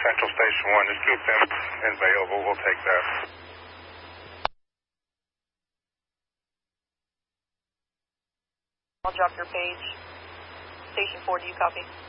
Central Station 1, just keep them available. We'll take that. I'll drop your page. Station 4, do you copy?